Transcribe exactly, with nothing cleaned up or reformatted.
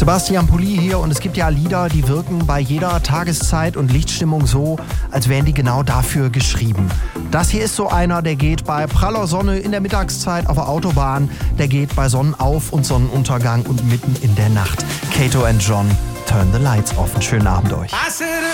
Sebastian Pulli hier und es gibt ja Lieder, die wirken bei jeder Tageszeit und Lichtstimmung so, als wären die genau dafür geschrieben. Das hier ist so einer, der geht bei praller Sonne in der Mittagszeit auf der Autobahn, der geht bei Sonnenauf- und Sonnenuntergang und mitten in der Nacht. Kato and John, Turn the Lights Off. Einen schönen Abend euch.